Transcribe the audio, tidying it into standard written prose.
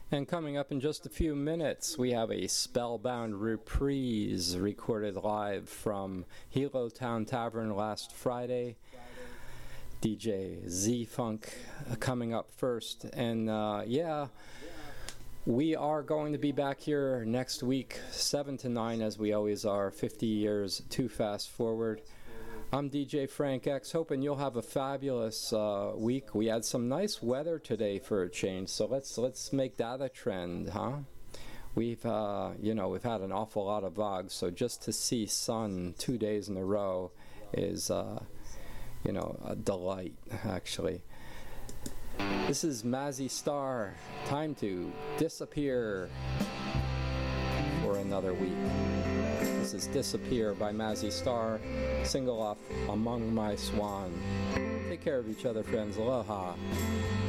And coming up in just a few minutes, we have a Spellbound reprise recorded live from Hilo Town Tavern last Friday. DJ Z-Funk coming up first. And we are going to be back here next week, 7 to 9, as we always are, 50 years too fast forward. I'm DJ Frank X, hoping you'll have a fabulous week. We had some nice weather today for a change, so let's make that a trend, huh? We've had an awful lot of VOGs, so just to see sun 2 days in a row is a delight, actually. This is Mazzy Star. Time to disappear for another week. This is Disappear by Mazzy Star, single off Among My Swan. Take care of each other, friends. Aloha.